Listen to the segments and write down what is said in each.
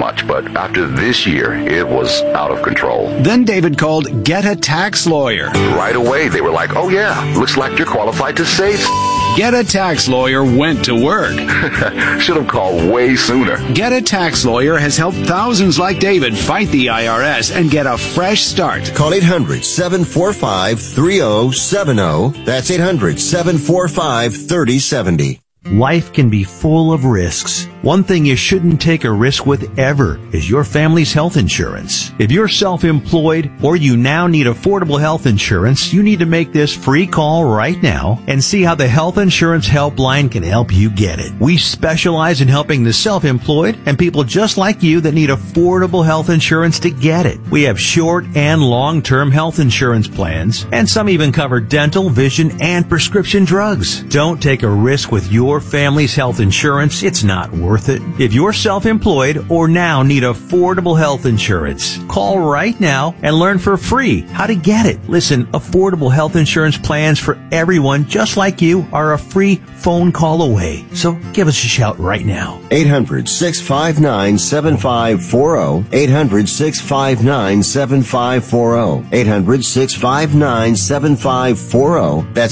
much, but after this year, it was out of control. Then David called Get a Tax Lawyer. Right away, they were like, oh yeah, looks like you're qualified to save. Get a Tax Lawyer went to work. Should have called way sooner. Get a Tax Lawyer has helped thousands like David fight the IRS and get a fresh start. Call 800-745-3070. That's 800-745-3070. Life can be full of risks. One thing you shouldn't take a risk with ever is your family's health insurance. If you're self-employed or you now need affordable health insurance, you need to make this free call right now and see how the Health Insurance Helpline can help you get it. We specialize in helping the self-employed and people just like you that need affordable health insurance to get it. We have short and long-term health insurance plans, and some even cover dental, vision, and prescription drugs. Don't take a risk with your family's health insurance. It's not worth it. If you're self-employed or now need affordable health insurance, call right now and learn for free how to get it. Listen, affordable health insurance plans for everyone just like you are a free phone call away. So give us a shout right now. 800-659-7540. 800-659-7540. 800-659-7540. That's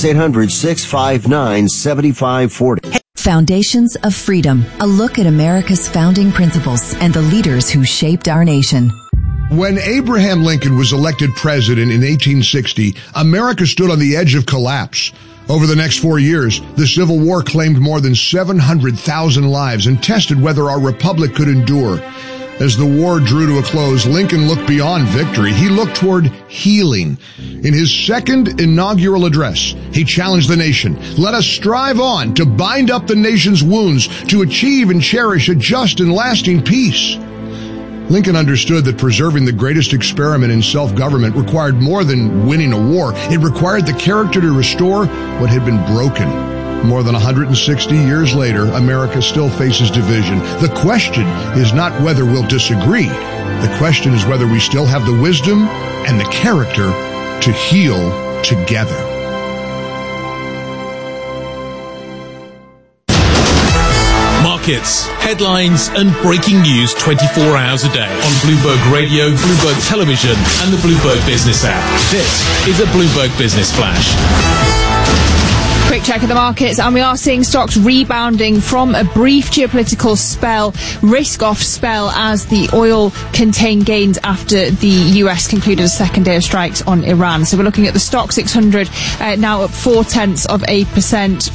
800-659-7540. Foundations of Freedom, a look at America's founding principles and the leaders who shaped our nation. When Abraham Lincoln was elected president in 1860, America stood on the edge of collapse. Over the next 4 years, the Civil War claimed more than 700,000 lives and tested whether our republic could endure. As the war drew to a close, Lincoln looked beyond victory. He looked toward healing. In his second inaugural address, he challenged the nation. Let us strive on to bind up the nation's wounds, to achieve and cherish a just and lasting peace. Lincoln understood that preserving the greatest experiment in self-government required more than winning a war. It required the character to restore what had been broken. More than 160 years later, America still faces division. The question is not whether we'll disagree. The question is whether we still have the wisdom and the character to heal together. Markets, headlines and breaking news 24 hours a day on Bloomberg Radio, Bloomberg Television and the Bloomberg Business app. This is a Bloomberg Business Flash. Quick check of the markets, and we are seeing stocks rebounding from a brief geopolitical spell, risk-off spell, as the oil contained gains after the US concluded a second day of strikes on Iran. So we're looking at the stock 600 now up 0.4%.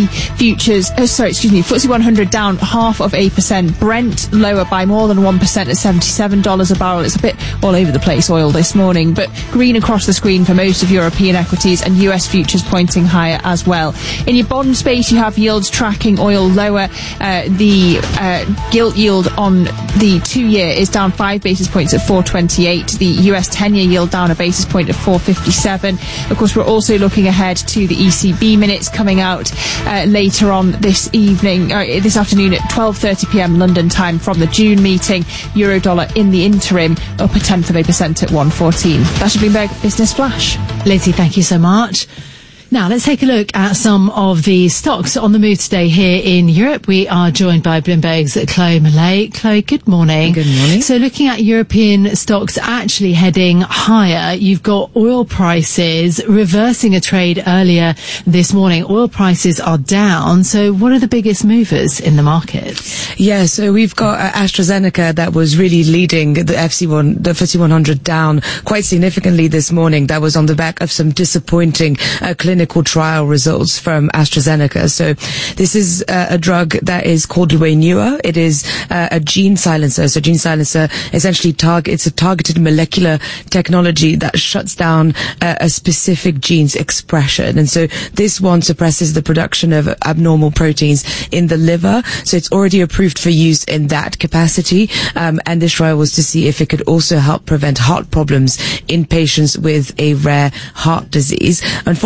FTSE 100 down 0.5%. Brent lower by more than 1% at $77 a barrel. It's a bit all over the place, oil this morning, but green across the screen for most of European equities, and US futures pointing higher as well. In your bond space, you have yields tracking oil lower. The gilt yield on the 2-year is down 5 basis points at 4.28. The US 10-year yield down a basis point at 4.57. Of course, we're also looking ahead to the ECB minutes coming out later on this afternoon at 12:30 p.m. London time from the June meeting. Euro-dollar in the interim up 0.1% at 1.14. That's your Bloomberg Business Flash. Lizzie, thank you so much. Now, let's take a look at some of the stocks on the move today here in Europe. We are joined by Bloomberg's Chloe Millay. Chloe, good morning. Good morning. So looking at European stocks actually heading higher, you've got oil prices reversing a trade earlier this morning. Oil prices are down. So what are the biggest movers in the markets? Yeah, so we've got AstraZeneca that was really leading the FTSE 100 down quite significantly this morning. That was on the back of some disappointing clinical trial results from AstraZeneca. So this is a drug that is called Wainua. It is a gene silencer. So gene silencer essentially it's a targeted molecular technology that shuts down a specific gene's expression. And so this one suppresses the production of abnormal proteins in the liver. So it's already approved for use in that capacity. And this trial was to see if it could also help prevent heart problems in patients with a rare heart disease. Unfortunately,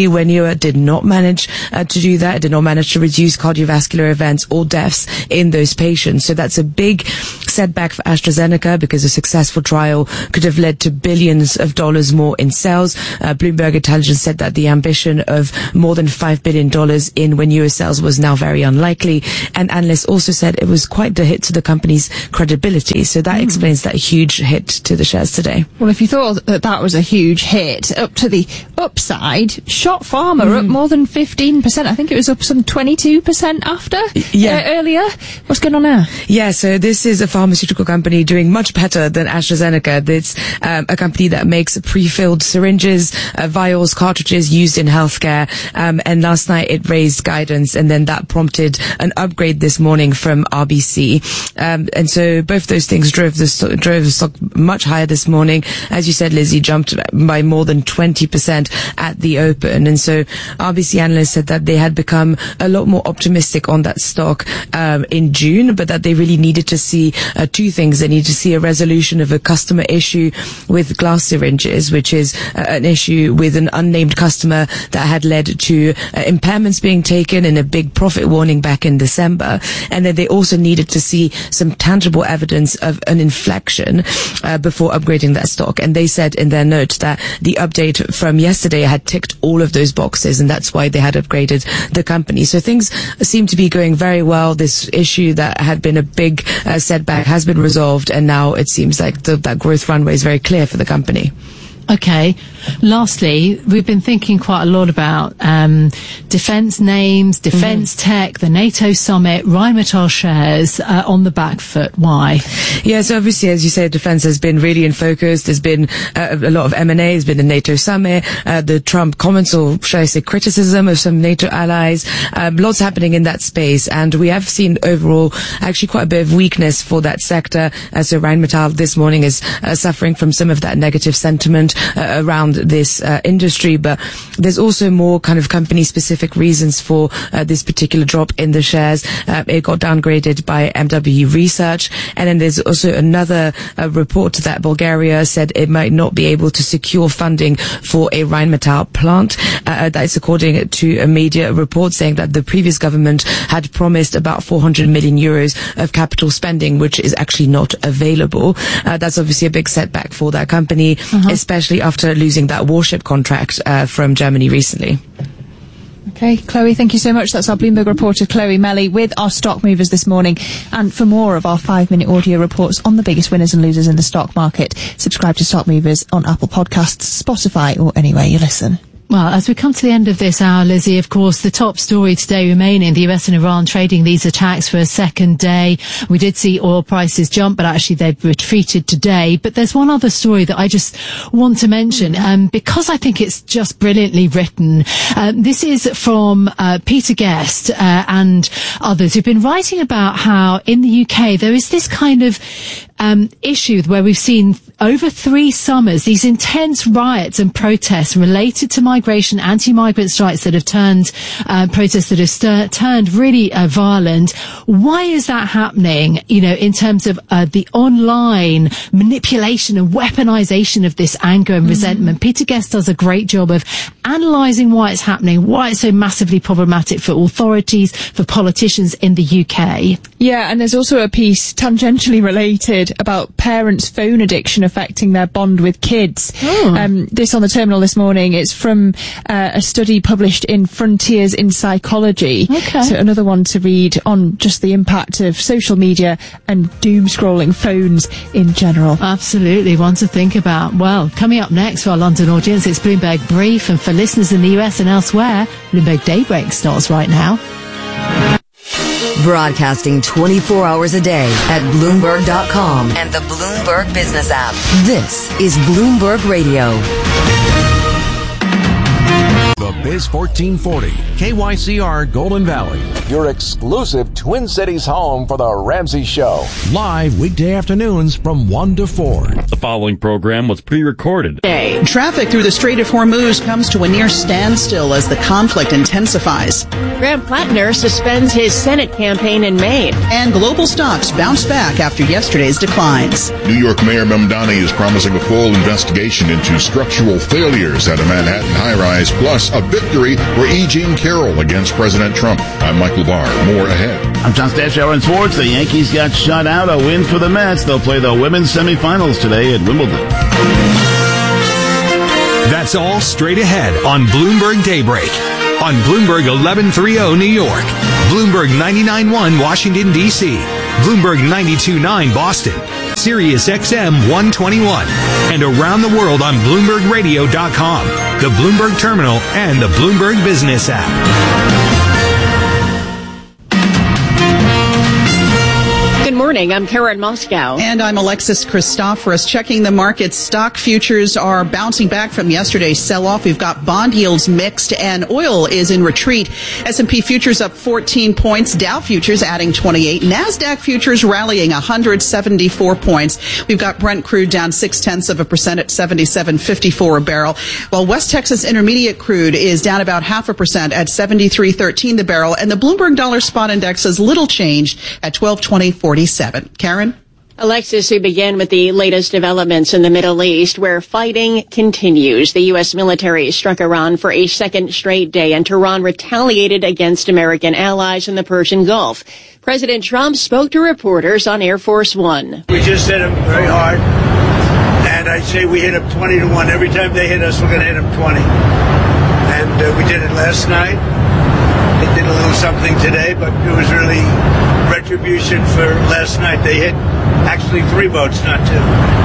Unfortunately, Wainua did not manage to do that. It did not manage to reduce cardiovascular events or deaths in those patients. So that's a big setback for AstraZeneca, because a successful trial could have led to billions of dollars more in sales. Bloomberg Intelligence said that the ambition of more than $5 billion in Wainua sales was now very unlikely. And analysts also said it was quite the hit to the company's credibility. So that explains that huge hit to the shares today. Well, if you thought that was a huge hit, up to the upside, Schott Pharma up more than 15%. I think it was up some 22% after earlier. What's going on there? Yeah, so this is a pharmaceutical company doing much better than AstraZeneca. It's a company that makes pre-filled syringes, vials, cartridges used in healthcare. And last night it raised guidance, and then that prompted an upgrade this morning from RBC. And so both those things drove the stock much higher this morning. As you said, Lizzie, jumped by more than 20% at the open. And so RBC analysts said that they had become a lot more optimistic on that stock in June, but that they really needed to see two things. They needed to see a resolution of a customer issue with glass syringes, which is an issue with an unnamed customer that had led to impairments being taken and a big profit warning back in December. And then they also needed to see some tangible evidence of an inflection before upgrading that stock. And they said in their note that the update from yesterday had ticked all of those boxes, and that's why they had upgraded the company. So things seem to be going very well. This issue that had been a big setback has been resolved, and now it seems like that growth runway is very clear for the company. Okay. Lastly, we've been thinking quite a lot about defence names, defence tech, the NATO summit, Rheinmetall shares on the back foot. Why? Yeah, so obviously, as you said, defence has been really in focus. There's been a lot of M&A. There's been the NATO summit, the Trump comments, or should I say criticism of some NATO allies. Lots happening in that space, and we have seen overall actually quite a bit of weakness for that sector. So Rheinmetall this morning is suffering from some of that negative sentiment around this industry, but there's also more kind of company-specific reasons for this particular drop in the shares. It got downgraded by MW Research, and then there's also another report that Bulgaria said it might not be able to secure funding for a Rheinmetall plant. That is according to a media report saying that the previous government had promised about 400 million euros of capital spending, which is actually not available. That's obviously a big setback for that company, especially after losing that warship contract from Germany recently. Okay, Chloe, thank you so much. That's our Bloomberg reporter, Chloe Melly, with our stock movers this morning. And for more of our 5-minute audio reports on the biggest winners and losers in the stock market, subscribe to Stock Movers on Apple Podcasts, Spotify, or anywhere you listen. Well, as we come to the end of this hour, Lizzie, of course, the top story today remaining, the US and Iran trading these attacks for a second day. We did see oil prices jump, but actually they've retreated today. But there's one other story that I just want to mention, because I think it's just brilliantly written. This is from Peter Guest and others who've been writing about how in the UK there is this kind of issue where we've seen over 3 summers these intense riots and protests related to migration, anti-migrant strikes that have turned protests that have turned really violent. Why is that happening? You know, in terms of the online manipulation and weaponization of this anger and resentment. Peter Guest does a great job of analysing why it's happening, why it's so massively problematic for authorities, for politicians in the UK. Yeah, and there's also a piece tangentially related about parents' phone addiction affecting their bond with kids. This on the terminal this morning. It's from a study published in Frontiers in Psychology. Okay. So another one to read on just the impact of social media and doom-scrolling phones in general. Absolutely, one to think about. Well, coming up next for our London audience, it's Bloomberg Brief, and for listeners in the US and elsewhere, Bloomberg Daybreak starts right now. Broadcasting 24 hours a day at Bloomberg.com and the Bloomberg Business app. This is Bloomberg Radio. The Biz 1440, KYCR Golden Valley. Your exclusive Twin Cities home for the Ramsey Show. Live weekday afternoons from 1 to 4. The following program was pre-recorded. Traffic through the Strait of Hormuz comes to a near standstill as the conflict intensifies. Graham Plattner suspends his Senate campaign in Maine. And global stocks bounce back after yesterday's declines. New York Mayor Mamdani is promising a full investigation into structural failures at a Manhattan high-rise, plus a victory for E. Jean Carroll against President Trump. I'm Michael Barr. More ahead. I'm John Stashower in sports. The Yankees got shut out. A win for the Mets. They'll play the women's semifinals today at Wimbledon. That's all straight ahead on Bloomberg Daybreak. On Bloomberg 1130 New York, Bloomberg 99.1 Washington, D.C., Bloomberg 92.9 Boston, Sirius XM 121, and around the world on BloombergRadio.com, the Bloomberg Terminal, and the Bloomberg Business app. Good morning. I'm Karen Moscow. And I'm Alexis Christoforous. Checking the markets, stock futures are bouncing back from yesterday's sell-off. We've got bond yields mixed, and oil is in retreat. S&P futures up 14 points. Dow futures adding 28. NASDAQ futures rallying 174 points. We've got Brent crude down 0.6% at $77.54 a barrel, while West Texas Intermediate crude is down about 0.5% at $73.13 the barrel, and the Bloomberg Dollar Spot Index is little changed at 1220.47. Karen? Alexis, we begin with the latest developments in the Middle East, where fighting continues. The U.S. military struck Iran for a second straight day, and Tehran retaliated against American allies in the Persian Gulf. President Trump spoke to reporters on Air Force One. We just hit them very hard, and I say we hit them 20-1. Every time they hit us, we're going to hit them 20. And we did it last night. They did a little something today, but it was really retribution for last night. They hit actually 3 boats, not 2.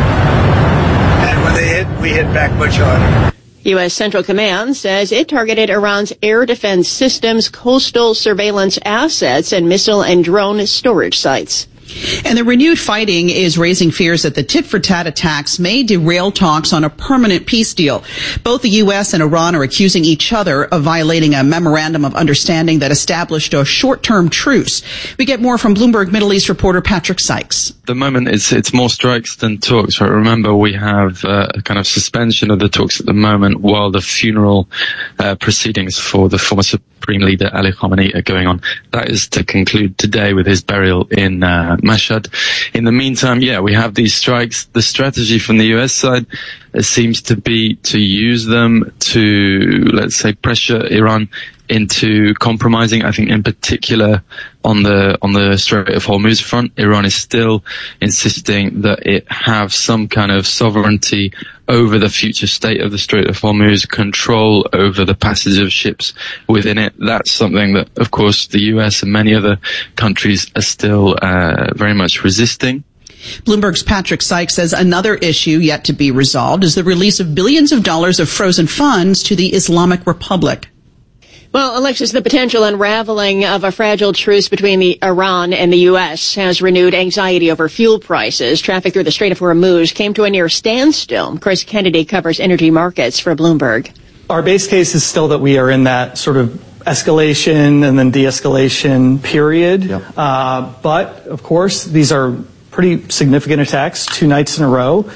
And when they hit, we hit back much harder. U.S. Central Command says it targeted Iran's air defense systems, coastal surveillance assets, and missile and drone storage sites. And the renewed fighting is raising fears that the tit-for-tat attacks may derail talks on a permanent peace deal. Both the U.S. and Iran are accusing each other of violating a memorandum of understanding that established a short-term truce. We get more from Bloomberg Middle East reporter Patrick Sykes. At the moment, it's more strikes than talks. Right? Remember, we have a kind of suspension of the talks at the moment while the funeral proceedings for the former Supreme Leader Ali Khamenei are going on. That is to conclude today with his burial in Mashhad. In the meantime, we have these strikes. The strategy from the US side seems to be to use them to, let's say, pressure Iran into compromising. I think in particular on the Strait of Hormuz front, Iran is still insisting that it have some kind of sovereignty over the future state of the Strait of Hormuz, control over the passage of ships within it. That's something that, of course, the US and many other countries are still very much resisting. Bloomberg's Patrick Sykes says another issue yet to be resolved is the release of billions of dollars of frozen funds to the Islamic Republic. Well, Alexis, the potential unraveling of a fragile truce between Iran and the U.S. has renewed anxiety over fuel prices. Traffic through the Strait of Hormuz came to a near standstill. Chris Kennedy covers energy markets for Bloomberg. Our base case is still that we are in that sort of escalation and then de-escalation period. Yep. But, of course, these are pretty significant attacks 2 nights in a row.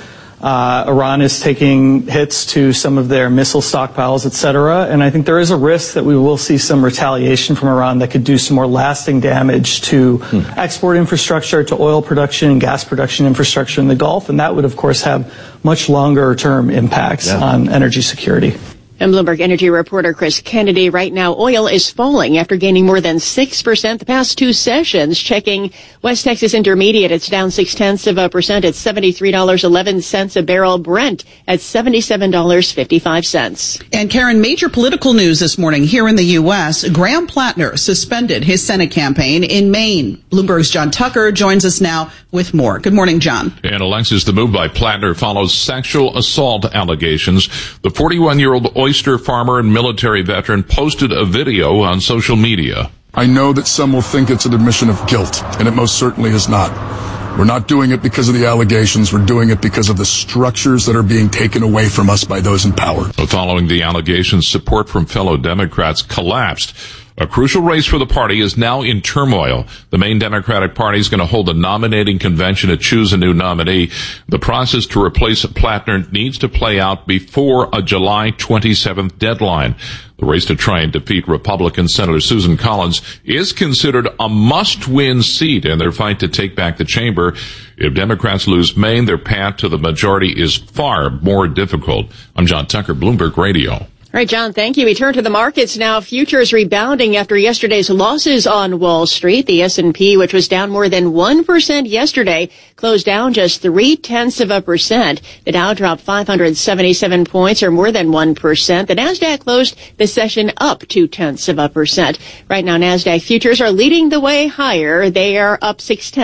Iran is taking hits to some of their missile stockpiles, et cetera. And I think there is a risk that we will see some retaliation from Iran that could do some more lasting damage to export infrastructure, to oil production and gas production infrastructure in the Gulf. And that would, of course, have much longer term impacts on energy security. And Bloomberg Energy reporter Chris Kennedy. Right now, oil is falling after gaining more than 6% the past 2 sessions. Checking West Texas Intermediate, it's down 0.6% at $73.11 a barrel. Brent at $77.55. And Karen, major political news this morning here in the U.S. Graham Plattner suspended his Senate campaign in Maine. Bloomberg's John Tucker joins us now with more. Good morning, John. And Alexis, the move by Plattner follows sexual assault allegations. The 41-year-old oyster farmer and military veteran posted a video on social media. I know that some will think it's an admission of guilt, and it most certainly is not. We're not doing it because of the allegations. We're doing it because of the structures that are being taken away from us by those in power. Following the allegations, support from fellow Democrats collapsed. A crucial race for the party is now in turmoil. The main Democratic Party is going to hold a nominating convention to choose a new nominee. The process to replace Plattner needs to play out before a July 27th deadline. The race to try and defeat Republican Senator Susan Collins is considered a must-win seat in their fight to take back the chamber. If Democrats lose Maine, their path to the majority is far more difficult. I'm John Tucker, Bloomberg Radio. All right, John, thank you. We turn to the markets now. Futures rebounding after yesterday's losses on Wall Street. The S&P, which was down more than 1% yesterday, closed down just 0.3%. The Dow dropped 577 points, or more than 1%. The Nasdaq closed the session up 0.2%. Right now, Nasdaq futures are leading the way higher. They are up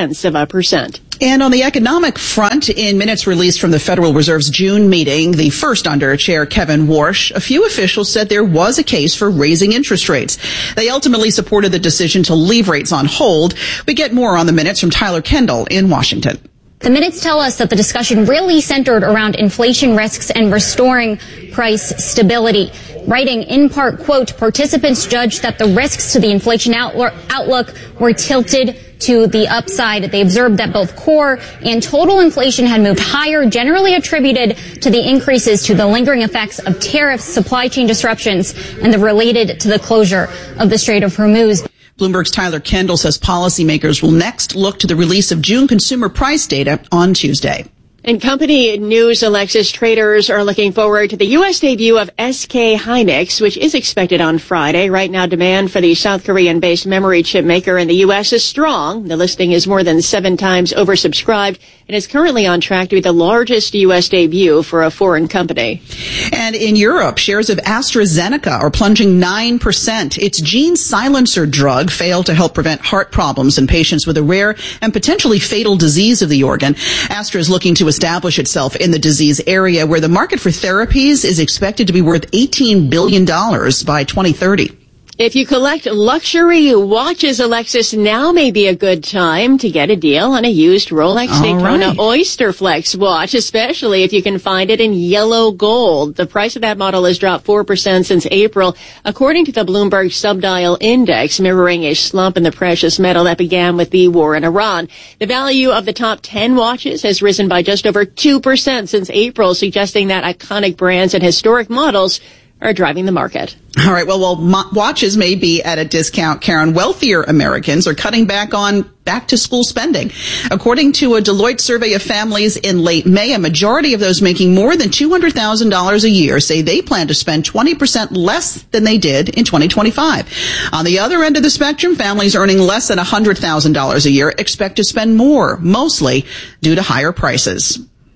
0.6%. And on the economic front, in minutes released from the Federal Reserve's June meeting, the first under Chair Kevin Warsh, a few officials said there was a case for raising interest rates. They ultimately supported the decision to leave rates on hold. We get more on the minutes from Tyler Kendall in Washington. The minutes tell us that the discussion really centered around inflation risks and restoring price stability. Writing in part, quote, participants judged that the risks to the inflation outlook were tilted to the upside. They observed that both core and total inflation had moved higher, generally attributed to the increases to the lingering effects of tariffs, supply chain disruptions, and the related to the closure of the Strait of Hormuz. Bloomberg's Tyler Kendall says policymakers will next look to the release of June consumer price data on Tuesday. In company news, Alexis traders are looking forward to the U.S. debut of SK Hynix, which is expected on Friday. Right now, demand for the South Korean-based memory chip maker in the U.S. is strong. The listing is more than 7 times oversubscribed and is currently on track to be the largest U.S. debut for a foreign company. And in Europe, shares of AstraZeneca are plunging 9%. Its gene silencer drug failed to help prevent heart problems in patients with a rare and potentially fatal disease of the organ. Astra is looking to establish itself in the disease area where the market for therapies is expected to be worth $18 billion by 2030. If you collect luxury watches, Alexis, now may be a good time to get a deal on a used Rolex Daytona Oysterflex watch, especially if you can find it in yellow gold. The price of that model has dropped 4% since April, according to the Bloomberg Subdial Index, mirroring a slump in the precious metal that began with the war in Iran. The value of the top 10 watches has risen by just over 2% since April, suggesting that iconic brands and historic models are driving the market. All right. Well, watches may be at a discount, Karen. Wealthier Americans are cutting back on back-to-school spending. According to a Deloitte survey of families in late May, a majority of those making more than $200,000 a year say they plan to spend 20% less than they did in 2025. On the other end of the spectrum, families earning less than $100,000 a year expect to spend more, mostly due to higher prices.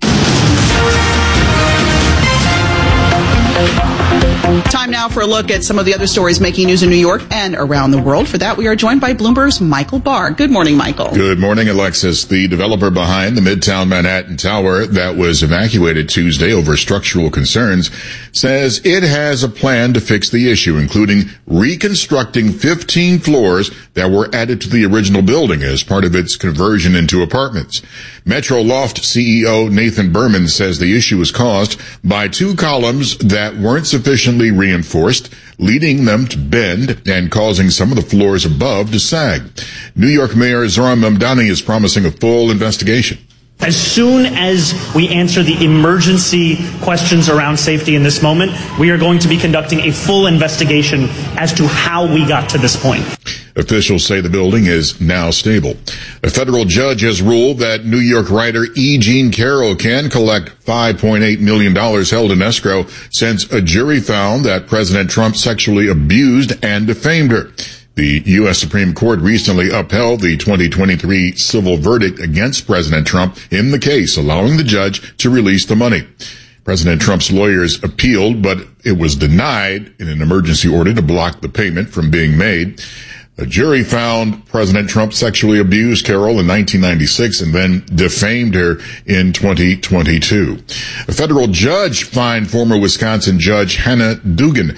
Time now for a look at some of the other stories making news in New York and around the world. For that, we are joined by Bloomberg's Michael Barr. Good morning, Michael. Good morning, Alexis. The developer behind the Midtown Manhattan Tower that was evacuated Tuesday over structural concerns says it has a plan to fix the issue, including reconstructing 15 floors that were added to the original building as part of its conversion into apartments. Metro Loft CEO Nathan Berman says the issue was caused by 2 columns that weren't sufficiently reinforced, leading them to bend and causing some of the floors above to sag. New York Mayor Zohran Mamdani is promising a full investigation. As soon as we answer the emergency questions around safety in this moment, we are going to be conducting a full investigation as to how we got to this point. Officials say the building is now stable. A federal judge has ruled that New York writer E. Jean Carroll can collect $5.8 million held in escrow since a jury found that President Trump sexually abused and defamed her. The U.S. Supreme Court recently upheld the 2023 civil verdict against President Trump in the case, allowing the judge to release the money. President Trump's lawyers appealed, but it was denied in an emergency order to block the payment from being made. A jury found President Trump sexually abused Carroll in 1996 and then defamed her in 2022. A federal judge fined former Wisconsin Judge Hannah Dugan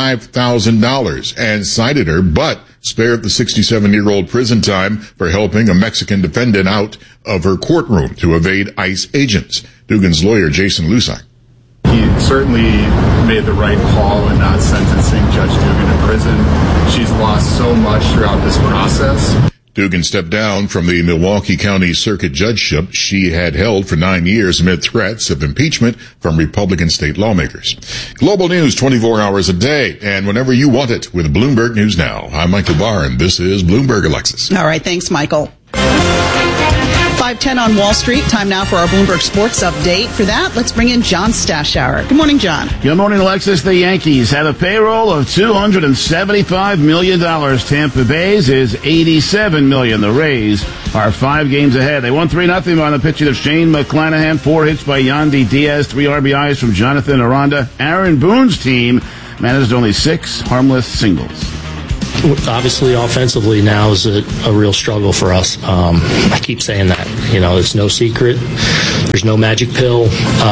$5,000 and cited her, but spared the 67-year-old prison time for helping a Mexican defendant out of her courtroom to evade ICE agents. Dugan's lawyer, Jason Lusak. He certainly made the right call in not sentencing Judge Dugan to prison. She's lost so much throughout this process. Dugan stepped down from the Milwaukee County Circuit judgeship she had held for 9 years amid threats of impeachment from Republican state lawmakers. Global news 24 hours a day and whenever you want it with Bloomberg News Now. I'm Michael Barr and this is Bloomberg Alexis. All right. Thanks, Michael. 5:10 on Wall Street. Time now for our Bloomberg Sports Update. For that, let's bring in John Stashower. Good morning, John. Good morning, Alexis. The Yankees have a payroll of $275 million. Tampa Bay's is $87 million. The Rays are 5 games ahead. They won 3-0 on the pitching of Shane McClanahan. 4 hits by Yandy Diaz. 3 RBIs from Jonathan Aranda. Aaron Boone's team managed only 6 harmless singles. Obviously, offensively now is a real struggle for us. I keep saying that. It's no secret. There's no magic pill.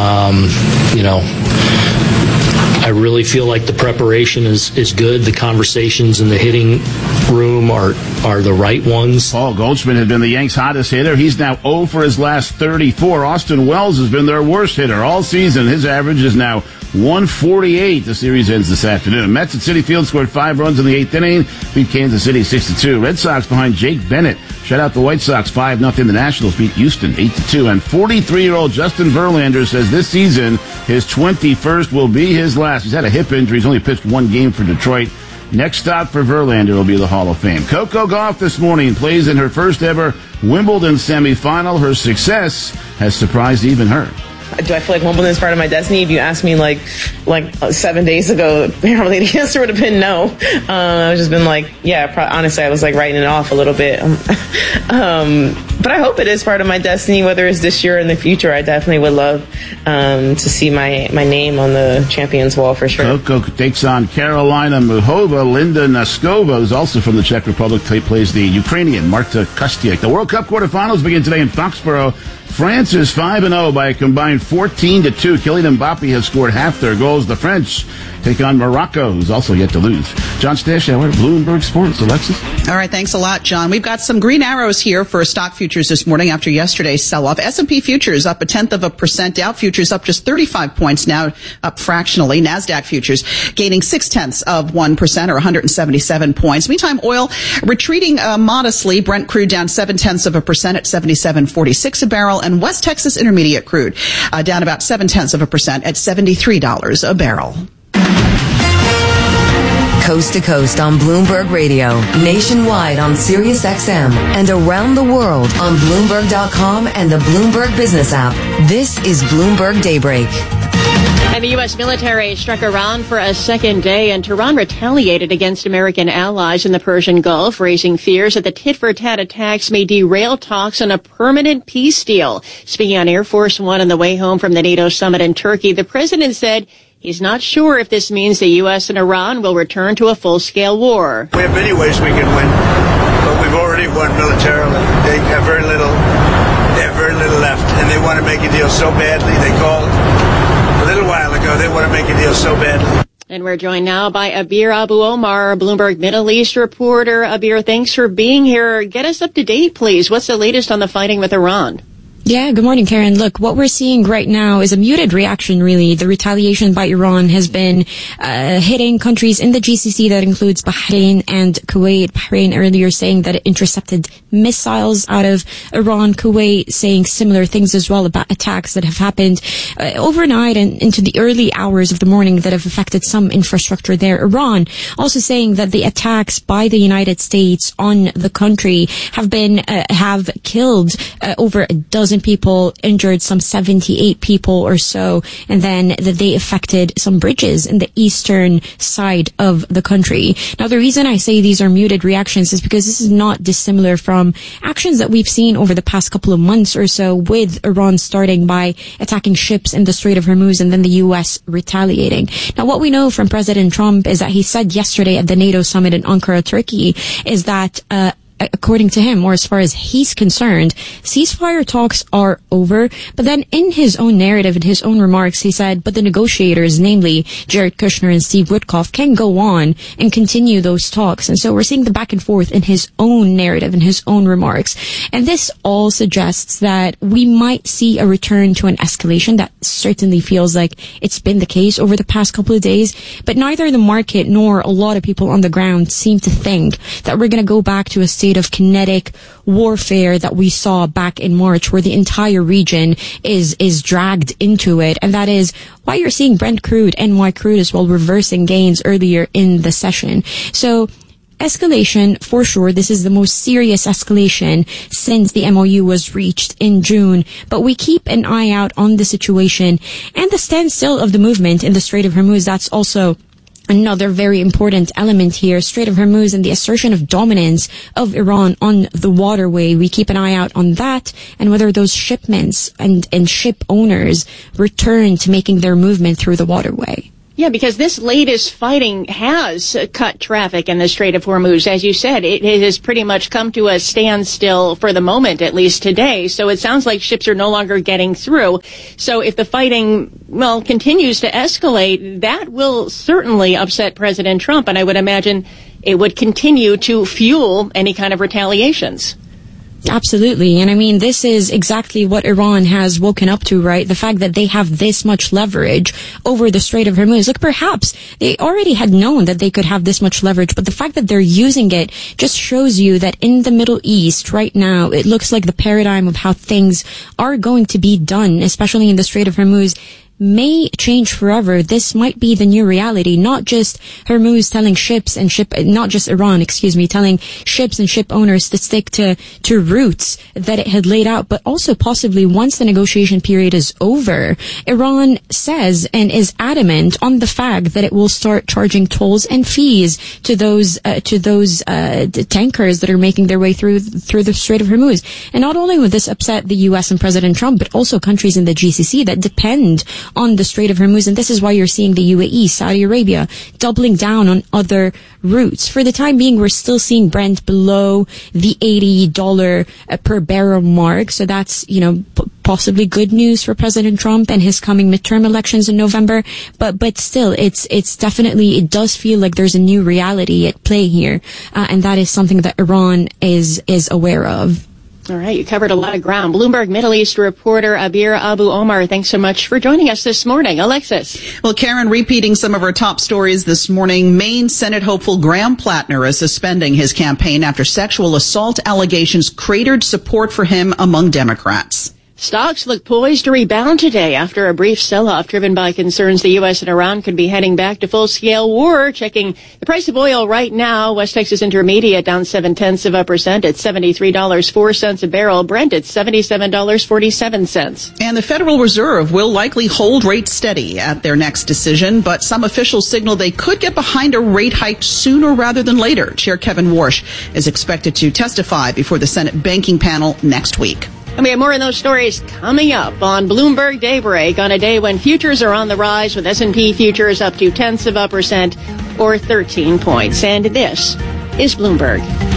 I really feel like the preparation is good. The conversations in the hitting room are the right ones. Paul Goldschmidt has been the Yanks' hottest hitter. He's now 0 for his last 34. Austin Wells has been their worst hitter all season. His average is now 148. The series ends this afternoon. Mets at Citi Field scored 5 runs in the 8th inning, beat Kansas City 6-2. Red Sox behind Jake Bennett shut out the White Sox 5-0. The Nationals beat Houston 8-2. And 43-year-old Justin Verlander says this season his 21st will be his last. He's had a hip injury. He's only pitched 1 game for Detroit. Next stop for Verlander will be the Hall of Fame. Coco Gauff this morning plays in her first ever Wimbledon semifinal. Her success has surprised even her. Do I feel like Wimbledon is part of my destiny? If you asked me like 7 days ago, probably the answer would have been no. I've just been like, honestly, I was like writing it off a little bit. But I hope it is part of my destiny, whether it's this year or in the future. I definitely would love to see my name on the Champions Wall for sure. Coco takes on Carolina Muhova. Linda Naskova, who's also from the Czech Republic, plays the Ukrainian Marta Kostyuk. The World Cup quarterfinals begin today in Foxborough. France is 5-0 by a combined 14-2. Kylian Mbappe has scored half their goals. The French take on Morocco, who's also yet to lose. John Stashower, Bloomberg Sports. Alexis? All right, thanks a lot, John. We've got some green arrows here for stock futures this morning after yesterday's sell-off. S&P futures up 0.1%. Dow futures up just 35 points, now up fractionally. NASDAQ futures gaining 0.6%, or 177 points. Meantime, oil retreating modestly. Brent crude down 0.7% at 77.46 a barrel. And West Texas Intermediate crude down about 0.7% at $73 a barrel. Coast to coast on Bloomberg Radio, nationwide on Sirius XM, and around the world on Bloomberg.com and the Bloomberg Business app. This is Bloomberg Daybreak. And the U.S. military struck Iran for a second day, and Tehran retaliated against American allies in the Persian Gulf, raising fears that the tit-for-tat attacks may derail talks on a permanent peace deal. Speaking on Air Force One on the way home from the NATO summit in Turkey, the president said he's not sure if this means the U.S. and Iran will return to a full-scale war. We have many ways we can win, but we've already won militarily. They have very little left, and they want to make a deal so badly. They called a little while ago. They want to make a deal so badly. And we're joined now by Abir Abu Omar, Bloomberg Middle East reporter. Abir, thanks for being here. Get us up to date, please. What's the latest on the fighting with Iran? Yeah, good morning, Karen. Look, what we're seeing right now is a muted reaction, really. The retaliation by Iran has been hitting countries in the GCC that includes Bahrain and Kuwait. Bahrain earlier saying that it intercepted missiles out of Iran. Kuwait saying similar things as well about attacks that have happened overnight and into the early hours of the morning that have affected some infrastructure there. Iran also saying that the attacks by the United States on the country have killed over a dozen people, injured some 78 people or so, and then that they affected some bridges in the eastern side of the country. Now, the reason I say these are muted reactions is because this is not dissimilar from actions that we've seen over the past couple of months or so, with Iran starting by attacking ships in the Strait of Hormuz and then the U.S. retaliating. Now, what we know from President Trump is that he said yesterday at the NATO summit in Ankara, Turkey, is that according to him, or as far as he's concerned, ceasefire talks are over. But then in his own narrative, in his own remarks, he said, but the negotiators, namely Jared Kushner and Steve Witkoff, can go on and continue those talks. And so we're seeing the back and forth in his own narrative, in his own remarks. And this all suggests that we might see a return to an escalation. That certainly feels like it's been the case over the past couple of days. But neither the market nor a lot of people on the ground seem to think that we're going to go back to a state of kinetic warfare that we saw back in March, where the entire region is dragged into it. And that is why you're seeing Brent crude, NY crude as well, reversing gains earlier in the session. So escalation, for sure, this is the most serious escalation since the MOU was reached in June. But we keep an eye out on the situation and the standstill of the movement in the Strait of Hormuz. That's also another very important element here. Strait of Hormuz and the assertion of dominance of Iran on the waterway. We keep an eye out on that and whether those shipments and ship owners return to making their movement through the waterway. Yeah, because this latest fighting has cut traffic in the Strait of Hormuz. As you said, it has pretty much come to a standstill for the moment, at least today. So it sounds like ships are no longer getting through. So if the fighting, continues to escalate, that will certainly upset President Trump. And I would imagine it would continue to fuel any kind of retaliations. Absolutely. And I mean, this is exactly what Iran has woken up to, right? The fact that they have this much leverage over the Strait of Hormuz. Look, perhaps they already had known that they could have this much leverage, but the fact that they're using it just shows you that in the Middle East right now, it looks like the paradigm of how things are going to be done, especially in the Strait of Hormuz, may change forever. This might be the new reality, not just Hormuz telling not just Iran, telling ships and ship owners to stick to routes that it had laid out, but also possibly once the negotiation period is over, Iran says and is adamant on the fact that it will start charging tolls and fees to those tankers that are making their way through the Strait of Hormuz. And not only would this upset the U.S. and President Trump, but also countries in the GCC that depend on the Strait of Hormuz. And this is why you're seeing the UAE, Saudi Arabia, doubling down on other routes. For the time being, we're still seeing Brent below the $80 per barrel mark. So that's, possibly good news for President Trump and his coming midterm elections in November. But still, it's definitely, it does feel like there's a new reality at play here. And that is something that Iran is aware of. All right, you covered a lot of ground. Bloomberg Middle East reporter Abir Abu Omar, thanks so much for joining us this morning. Alexis. Well, Karen, repeating some of our top stories this morning, Maine Senate hopeful Graham Plattner is suspending his campaign after sexual assault allegations cratered support for him among Democrats. Stocks look poised to rebound today after a brief sell-off driven by concerns the U.S. and Iran could be heading back to full-scale war. Checking the price of oil right now, West Texas Intermediate down 0.7% at $73.04 a barrel. Brent at $77.47. And the Federal Reserve will likely hold rates steady at their next decision, but some officials signal they could get behind a rate hike sooner rather than later. Chair Kevin Warsh is expected to testify before the Senate banking panel next week. And we have more of those stories coming up on Bloomberg Daybreak on a day when futures are on the rise with S&P futures up to 0.1% or 13 points. And this is Bloomberg.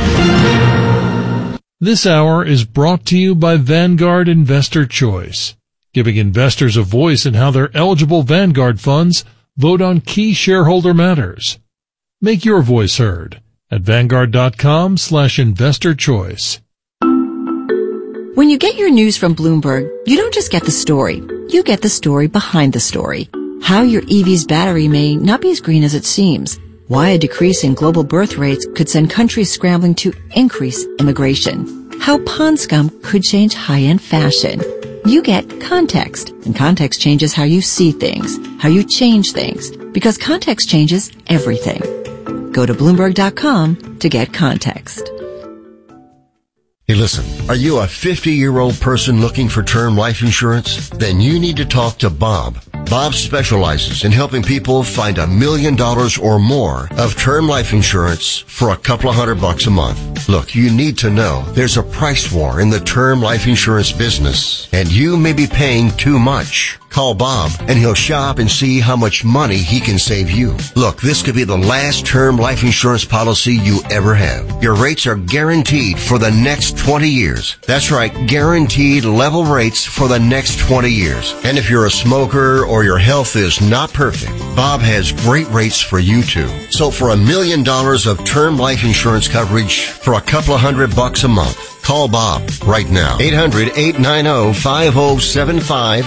This hour is brought to you by Vanguard Investor Choice, giving investors a voice in how their eligible Vanguard funds vote on key shareholder matters. Make your voice heard at Vanguard.com/investor choice. When you get your news from Bloomberg, you don't just get the story. You get the story behind the story. How your EV's battery may not be as green as it seems. Why a decrease in global birth rates could send countries scrambling to increase immigration. How pond scum could change high-end fashion. You get context, and context changes how you see things, how you change things, because context changes everything. Go to Bloomberg.com to get context. Hey, listen, are you a 50-year-old person looking for term life insurance? Then you need to talk to Bob. Bob specializes in helping people find $1 million or more of term life insurance for a couple of $100 a month. Look, you need to know there's a price war in the term life insurance business, and you may be paying too much. Call Bob, and he'll shop and see how much money he can save you. Look, this could be the last term life insurance policy you ever have. Your rates are guaranteed for the next 20 years. That's right, guaranteed level rates for the next 20 years. And if you're a smoker or your health is not perfect, Bob has great rates for you too. So for $1 million of term life insurance coverage for a couple of $100 a month, call Bob right now. 800-890-5075.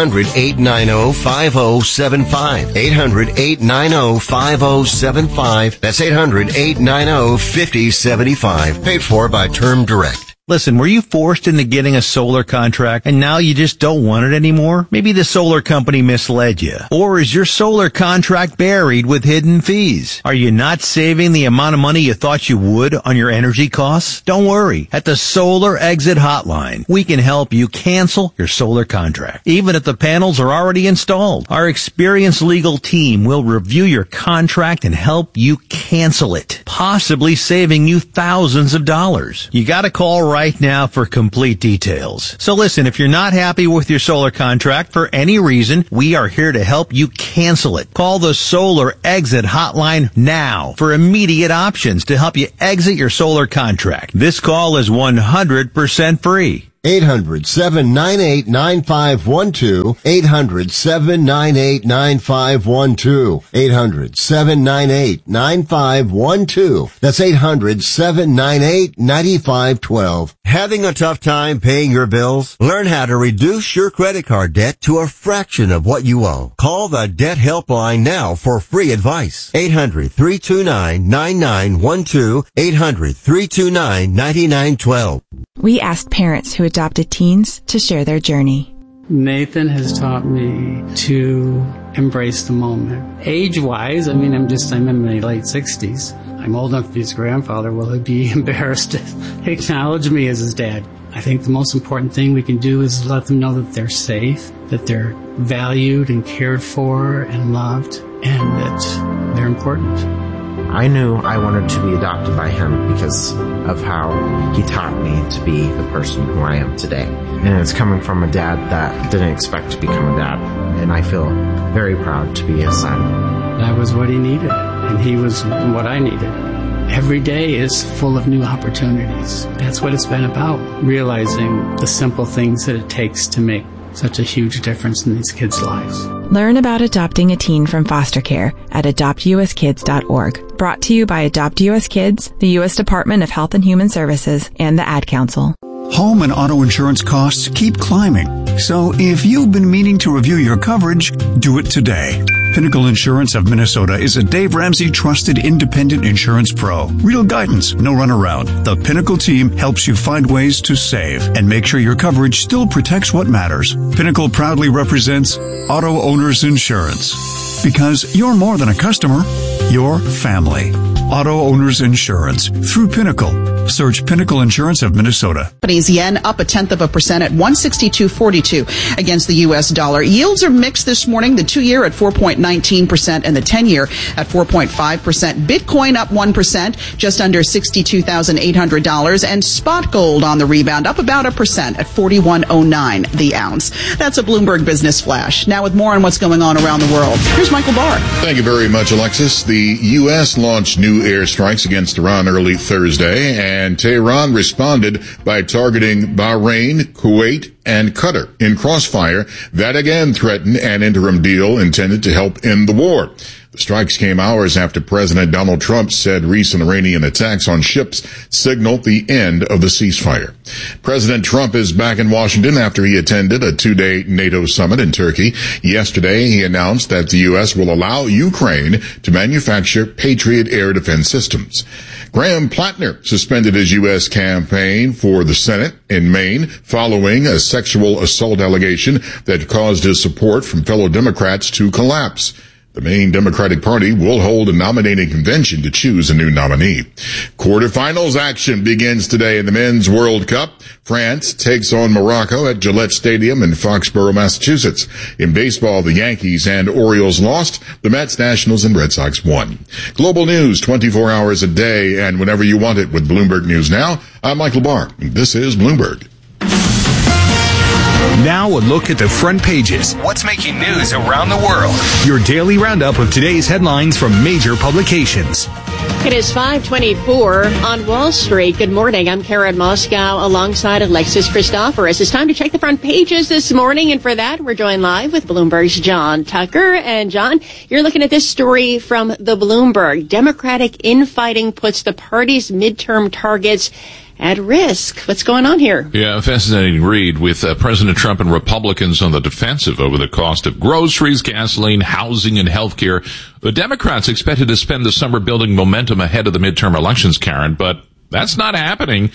800-890-5075. 800-890-5075. That's 800-890-5075. Paid for by Term Direct. Listen, were you forced into getting a solar contract and now you just don't want it anymore? Maybe the solar company misled you. Or is your solar contract buried with hidden fees? Are you not saving the amount of money you thought you would on your energy costs? Don't worry. At the Solar Exit Hotline, we can help you cancel your solar contract, even if the panels are already installed. Our experienced legal team will review your contract and help you cancel it, possibly saving you thousands of dollars. You gotta call right now for complete details. So listen, if you're not happy with your solar contract for any reason, we are here to help you cancel it. Call the Solar Exit Hotline now for immediate options to help you exit your solar contract. This call is 100% free. 800-798-9512. 800-798-9512. 800-798-9512. That's 800-798-9512. Having a tough time paying your bills? Learn how to reduce your credit card debt to a fraction of what you owe. Call the Debt Helpline now for free advice. 800-329-9912. 800-329-9912. We asked parents who adopted teens to share their journey. Nathan has taught me to embrace the moment. Age-wise, I'm in my late 60s. I'm old enough to be his grandfather. Will he be embarrassed to acknowledge me as his dad? I think the most important thing we can do is let them know that they're safe, that they're valued and cared for and loved, and that they're important. I knew I wanted to be adopted by him because of how he taught me to be the person who I am today. And it's coming from a dad that didn't expect to become a dad. And I feel very proud to be his son. That was what he needed, and he was what I needed. Every day is full of new opportunities. That's what it's been about, realizing the simple things that it takes to make such a huge difference in these kids' lives. Learn about adopting a teen from foster care at adoptuskids.org. Brought to you by Adopt US Kids, the U.S. Department of Health and Human Services, and the Ad Council. Home and auto insurance costs keep climbing. So if you've been meaning to review your coverage, do it today. Pinnacle Insurance of Minnesota is a Dave Ramsey trusted independent insurance pro. Real guidance, no runaround. The Pinnacle team helps you find ways to save and make sure your coverage still protects what matters. Pinnacle proudly represents Auto Owners Insurance. Because you're more than a customer, you're family. Auto Owners Insurance through Pinnacle. Search Pinnacle Insurance of Minnesota. Japanese yen up 0.1% at 162.42 against the U.S. dollar. Yields are mixed this morning. The 2-year at 4.19% and the 10-year at 4.5%. Bitcoin up 1%, just under $62,800. And spot gold on the rebound, up about 1% at $41.09 the ounce. That's a Bloomberg Business Flash. Now with more on what's going on around the world, here's Michael Barr. Thank you very much, Alexis. The U.S. launched new airstrikes against Iran early Thursday, and Tehran responded by targeting Bahrain, Kuwait, and Qatar in crossfire that again threatened an interim deal intended to help end the war. The strikes came hours after President Donald Trump said recent Iranian attacks on ships signaled the end of the ceasefire. President Trump is back in Washington after he attended a 2-day NATO summit in Turkey. Yesterday, he announced that the U.S. will allow Ukraine to manufacture Patriot air defense systems. Graham Plattner suspended his U.S. campaign for the Senate in Maine following a sexual assault allegation that caused his support from fellow Democrats to collapse. The Maine Democratic Party will hold a nominating convention to choose a new nominee. Quarterfinals action begins today in the Men's World Cup. France takes on Morocco at Gillette Stadium in Foxborough, Massachusetts. In baseball, the Yankees and Orioles lost. The Mets, Nationals, and Red Sox won. Global news 24 hours a day and whenever you want it with Bloomberg News Now. I'm Michael Barr, and this is Bloomberg. Now a look at the front pages. What's making news around the world? Your daily roundup of today's headlines from major publications. It is 5:24 on Wall Street. Good morning. I'm Karen Moscow alongside Alexis Christoforous. It's time to check the front pages this morning, and for that, we're joined live with Bloomberg's John Tucker. And John, you're looking at this story from the Bloomberg. Democratic infighting puts the party's midterm targets at risk. What's going on here? Yeah, fascinating read with President Trump and Republicans on the defensive over the cost of groceries, gasoline, housing, and healthcare. The Democrats expected to spend the summer building momentum ahead of the midterm elections, Karen, but that's not happening.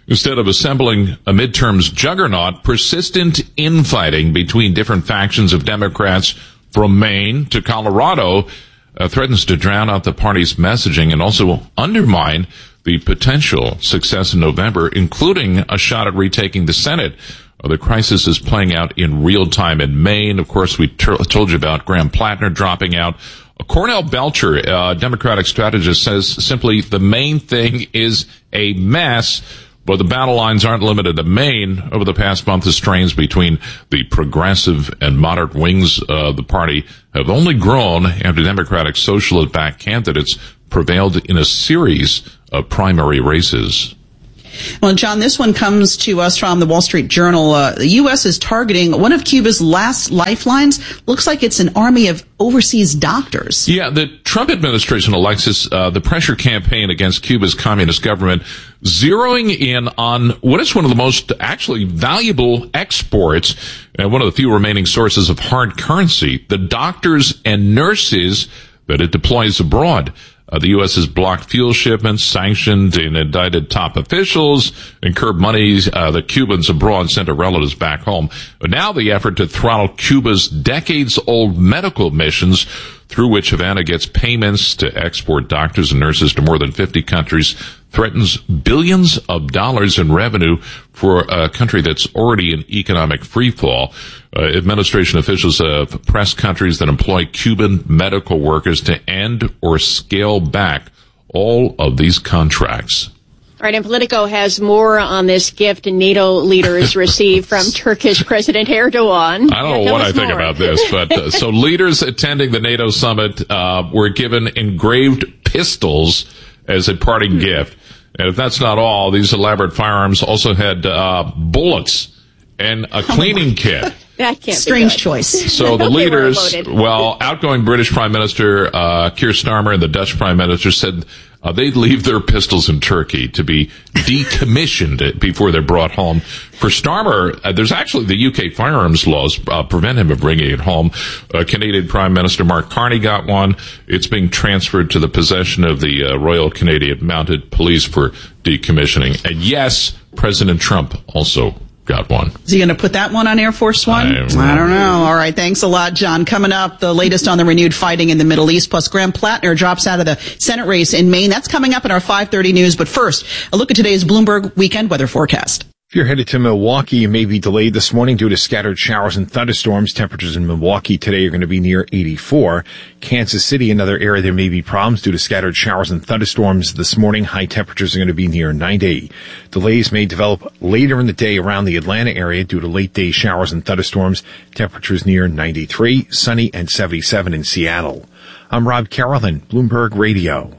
Instead of assembling a midterms juggernaut, persistent infighting between different factions of Democrats from Maine to Colorado threatens to drown out the party's messaging and also undermine the potential success in November, including a shot at retaking the Senate. The crisis is playing out in real time in Maine. Of course, we told you about Graham Plattner dropping out. Cornell Belcher, a Democratic strategist, says simply the main thing is a mess. But the battle lines aren't limited to Maine. Over the past month, the strains between the progressive and moderate wings of the party have only grown after Democratic socialist-backed candidates prevailed in a series of primary races. Well, John, this one comes to us from the Wall Street Journal. The U.S. is targeting one of Cuba's last lifelines. Looks like it's an army of overseas doctors. Yeah, the Trump administration, Alexis, the pressure campaign against Cuba's communist government, zeroing in on what is one of the most actually valuable exports and one of the few remaining sources of hard currency, the doctors and nurses that it deploys abroad. The U.S. has blocked fuel shipments, sanctioned and indicted top officials, and curbed monies that Cubans abroad sent to relatives back home. But now the effort to throttle Cuba's decades-old medical missions, through which Havana gets payments to export doctors and nurses to more than 50 countries, threatens billions of dollars in revenue for a country that's already in economic freefall. Administration officials have pressed countries that employ Cuban medical workers to end or scale back all of these contracts. All right, and Politico has more on this gift NATO leaders received from Turkish President Erdogan. I don't know what I think about this, but so leaders attending the NATO summit were given engraved pistols as a parting gift. And if that's not all, these elaborate firearms also had bullets and a cleaning kit. That can't Strange be choice. So the leaders, well, outgoing British Prime Minister Keir Starmer and the Dutch Prime Minister said they'd leave their pistols in Turkey to be decommissioned before they're brought home. For Starmer, there's actually the UK firearms laws prevent him from bringing it home. Canadian Prime Minister Mark Carney got one. It's being transferred to the possession of the Royal Canadian Mounted Police for decommissioning. And yes, President Trump also got one. Is he going to put that one on Air Force One? I don't know. All right. Thanks a lot, John. Coming up, the latest on the renewed fighting in the Middle East, plus Graham Plattner drops out of the Senate race in Maine. That's coming up in our 5:30 news. But first, a look at today's Bloomberg weekend weather forecast. If you're headed to Milwaukee, you may be delayed this morning due to scattered showers and thunderstorms. Temperatures in Milwaukee today are going to be near 84. Kansas City, another area there may be problems due to scattered showers and thunderstorms this morning. High temperatures are going to be near 90. Delays may develop later in the day around the Atlanta area due to late day showers and thunderstorms. Temperatures near 93, sunny and 77 in Seattle. I'm Rob Carrollton, Bloomberg Radio.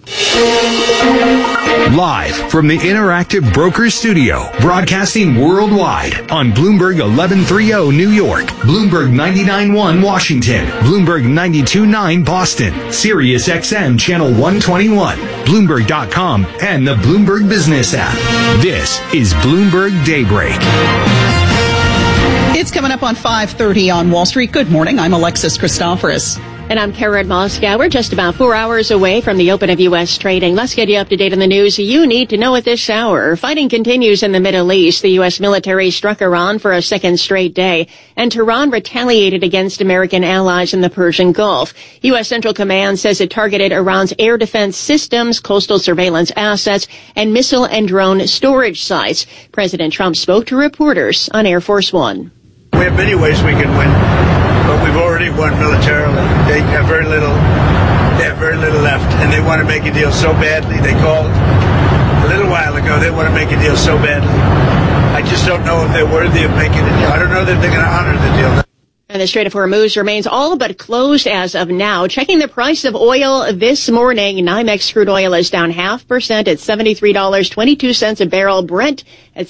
Live from the Interactive Brokers Studio, broadcasting worldwide on Bloomberg 1130 New York, Bloomberg 99.1 Washington, Bloomberg 92.9 Boston, Sirius XM Channel 121, Bloomberg.com, and the Bloomberg Business app. This is Bloomberg Daybreak. It's coming up on 5:30 on Wall Street. Good morning. I'm Alexis Christoforous. And I'm Karen Moskow. We're just about 4 hours away from the open of U.S. trading. Let's get you up to date on the news you need to know at this hour. Fighting continues in the Middle East. The U.S. military struck Iran for a second straight day, and Tehran retaliated against American allies in the Persian Gulf. U.S. Central Command says it targeted Iran's air defense systems, coastal surveillance assets, and missile and drone storage sites. President Trump spoke to reporters on Air Force One. We have many ways we can win, but we've already won militarily. They have very little left, and they want to make a deal so badly. They called a little while ago. They want to make a deal so badly. I just don't know if they're worthy of making a deal. I don't know that they're going to honor the deal. And the Strait of Hormuz remains all but closed as of now. Checking the price of oil this morning, NYMEX crude oil is down 0.5% at $73.22 a barrel. Brent at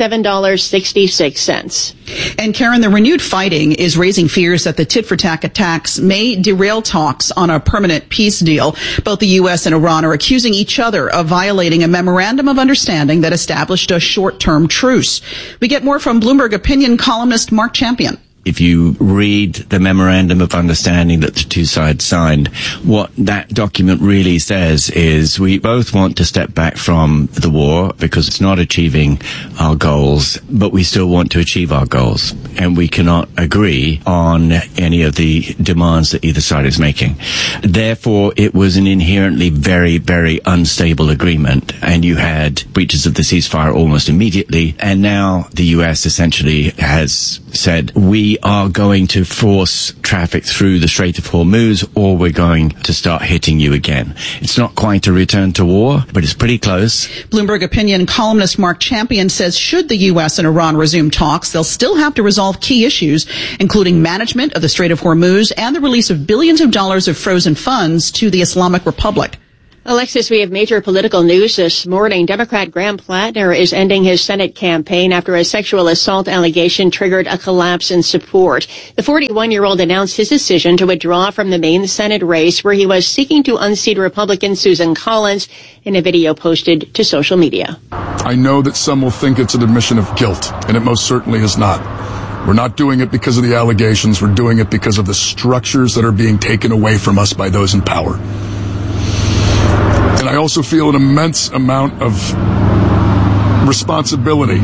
$77.66. And Karen, the renewed fighting is raising fears that the tit-for-tat attacks may derail talks on a permanent peace deal. Both the U.S. and Iran are accusing each other of violating a memorandum of understanding that established a short-term truce. We get more from Bloomberg opinion columnist Mark Champion. If you read the memorandum of understanding that the two sides signed, what that document really says is we both want to step back from the war because it's not achieving our goals, but we still want to achieve our goals. And we cannot agree on any of the demands that either side is making. Therefore, it was an inherently very, very unstable agreement. And you had breaches of the ceasefire almost immediately. And now the U.S. essentially has said, we are going to force traffic through the Strait of Hormuz, or we're going to start hitting you again. It's not quite a return to war, but it's pretty close. Bloomberg opinion columnist Mark Champion says should the U.S. and Iran resume talks, they'll still have to resolve key issues, including management of the Strait of Hormuz and the release of billions of dollars of frozen funds to the Islamic Republic. Alexis, we have major political news this morning. Democrat Graham Plattner is ending his Senate campaign after a sexual assault allegation triggered a collapse in support. The 41-year-old announced his decision to withdraw from the Maine Senate race, where he was seeking to unseat Republican Susan Collins, in a video posted to social media. I know that some will think it's an admission of guilt, and it most certainly is not. We're not doing it because of the allegations. We're doing it because of the structures that are being taken away from us by those in power. And I also feel an immense amount of responsibility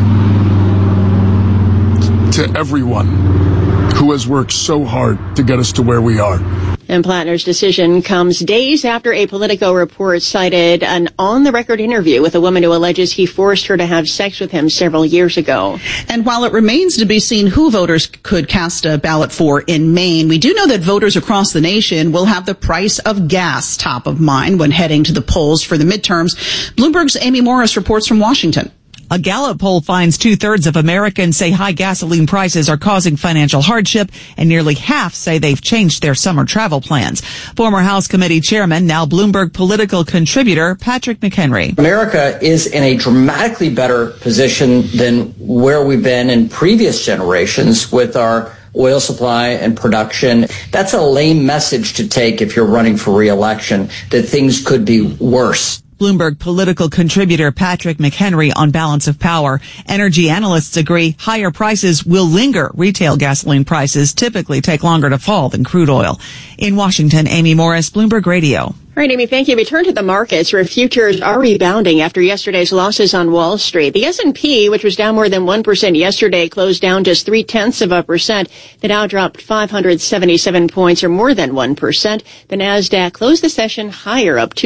to everyone who has worked so hard to get us to where we are. And Plattner's decision comes days after a Politico report cited an on-the-record interview with a woman who alleges he forced her to have sex with him several years ago. And while it remains to be seen who voters could cast a ballot for in Maine, we do know that voters across the nation will have the price of gas top of mind when heading to the polls for the midterms. Bloomberg's Amy Morris reports from Washington. A Gallup poll finds 2/3 of Americans say high gasoline prices are causing financial hardship, and nearly half say they've changed their summer travel plans. Former House Committee Chairman, now Bloomberg political contributor, Patrick McHenry. America is in a dramatically better position than where we've been in previous generations with our oil supply and production. That's a lame message to take if you're running for re-election, that things could be worse. Bloomberg political contributor Patrick McHenry on balance of power. Energy analysts agree higher prices will linger. Retail gasoline prices typically take longer to fall than crude oil. In Washington, Amy Morris, Bloomberg Radio. All right, Amy, thank you. We turn to the markets where futures are rebounding after yesterday's losses on Wall Street. The S&P, which was down more than 1% yesterday, closed down just 0.3%. The Dow dropped 577 points, or more than 1%. The Nasdaq closed the session higher, up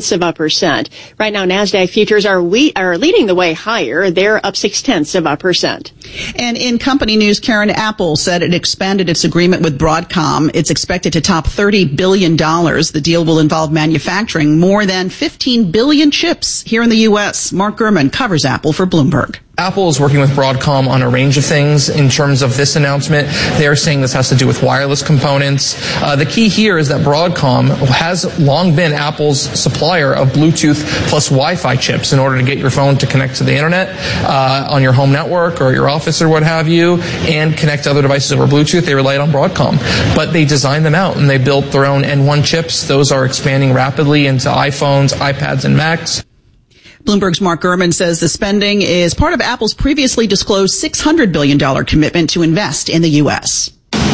0.2%. Right now, Nasdaq futures are leading the way higher. They're up 0.6%. And in company news, Karen, Apple said it expanded its agreement with Broadcom. It's expected to top $30 billion. The deal will involve manufacturing more than 15 billion chips here in the U.S. Mark Gurman covers Apple for Bloomberg. Apple is working with Broadcom on a range of things. In terms of this announcement, they're saying this has to do with wireless components. The key here is that Broadcom has long been Apple's supplier of Bluetooth plus Wi-Fi chips in order to get your phone to connect to the internet on your home network or your office or what have you, and connect to other devices over Bluetooth. They relied on Broadcom, but they designed them out and they built their own N1 chips. Those are expanding rapidly into iPhones, iPads, and Macs. Bloomberg's Mark Gurman says the spending is part of Apple's previously disclosed $600 billion commitment to invest in the U.S.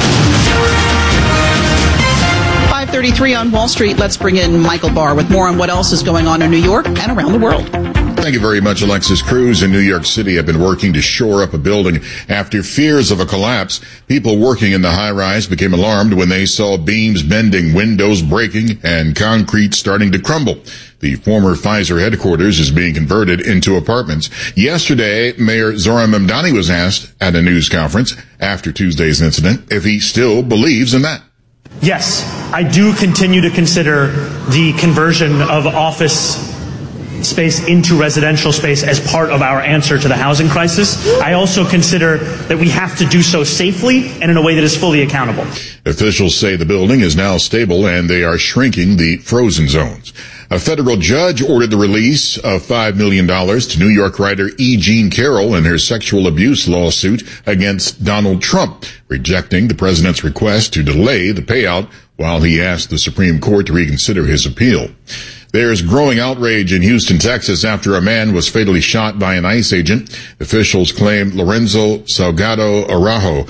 5:33 on Wall Street. Let's bring in Michael Barr with more on what else is going on in New York and around the world. Thank you very much, Alexis. Crews in New York City have been working to shore up a building after fears of a collapse. People working in the high-rise became alarmed when they saw beams bending, windows breaking, and concrete starting to crumble. The former Pfizer headquarters is being converted into apartments. Yesterday, Mayor Zohran Mamdani was asked at a news conference after Tuesday's incident if he still believes in that. Yes, I do continue to consider the conversion of office space into residential space as part of our answer to the housing crisis. I also consider that we have to do so safely and in a way that is fully accountable. Officials say the building is now stable and they are shrinking the frozen zones. A federal judge ordered the release of $5 million to New York writer E. Jean Carroll in her sexual abuse lawsuit against Donald Trump, rejecting the president's request to delay the payout while he asked the Supreme Court to reconsider his appeal. There's growing outrage in Houston, Texas, after a man was fatally shot by an ICE agent. Officials claim Lorenzo Salgado Araujo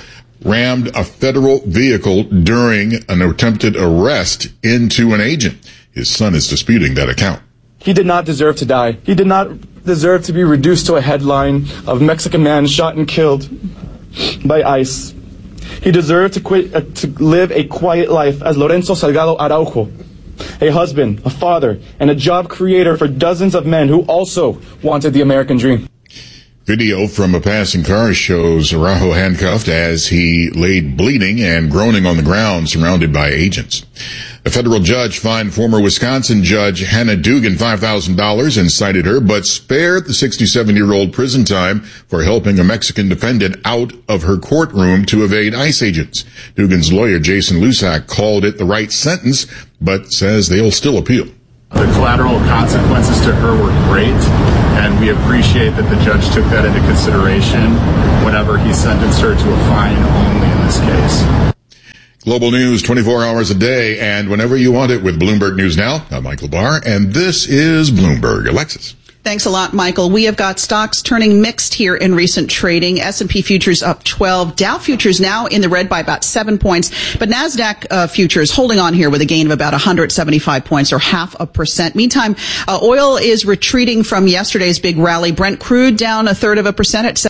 rammed a federal vehicle during an attempted arrest into an agent. His son is disputing that account. He did not deserve to die. He did not deserve to be reduced to a headline of Mexican man shot and killed by ICE. He deserved to live a quiet life as Lorenzo Salgado Araujo, a husband, a father, and a job creator for dozens of men who also wanted the American dream. Video from a passing car shows Araujo handcuffed as he laid bleeding and groaning on the ground surrounded by agents. A federal judge fined former Wisconsin judge Hannah Dugan $5,000 and cited her, but spared the 67-year-old prison time for helping a Mexican defendant out of her courtroom to evade ICE agents. Dugan's lawyer, Jason Lusak, called it the right sentence, but says they'll still appeal. The collateral consequences to her were great, and we appreciate that the judge took that into consideration whenever he sentenced her to a fine only in this case. Global news 24 hours a day and whenever you want it with Bloomberg News Now. I'm Michael Barr, and this is Bloomberg. Alexis. Thanks a lot, Michael. We have got stocks turning mixed here in recent trading. S&P futures up 12. Dow futures now in the red by about 7 points. But NASDAQ futures holding on here with a gain of about 175 points or 0.5%. Meantime, oil is retreating from yesterday's big rally. Brent crude down 1/3% at.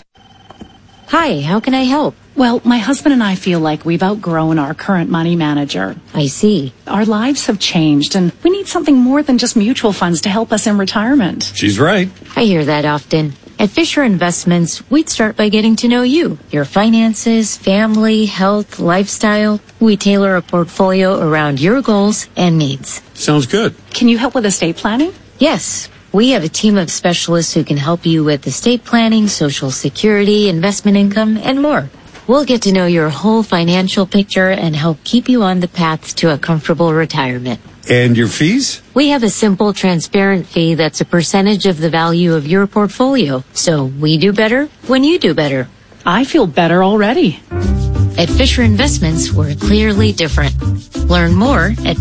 Hi, how can I help? Well, my husband and I feel like we've outgrown our current money manager. I see. Our lives have changed, and we need something more than just mutual funds to help us in retirement. She's right. I hear that often. At Fisher Investments, we'd start by getting to know you, your finances, family, health, lifestyle. We tailor a portfolio around your goals and needs. Sounds good. Can you help with estate planning? Yes. We have a team of specialists who can help you with estate planning, Social Security, investment income, and more. We'll get to know your whole financial picture and help keep you on the path to a comfortable retirement. And your fees? We have a simple, transparent fee that's a percentage of the value of your portfolio. So we do better when you do better. I feel better already. At Fisher Investments, we're clearly different. Learn more at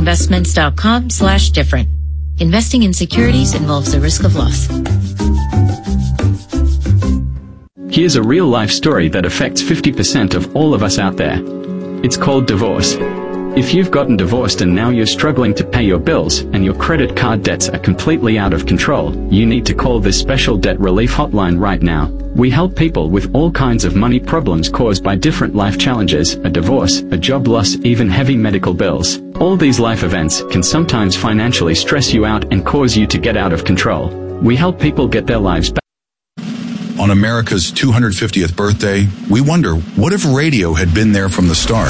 FisherInvestments.com/different. Investing in securities involves the risk of loss. Here's a real-life story that affects 50% of all of us out there. It's called divorce. If you've gotten divorced and now you're struggling to pay your bills and your credit card debts are completely out of control, you need to call this special debt relief hotline right now. We help people with all kinds of money problems caused by different life challenges, a divorce, a job loss, even heavy medical bills. All these life events can sometimes financially stress you out and cause you to get out of control. We help people get their lives back. On America's 250th birthday, we wonder, what if radio had been there from the start?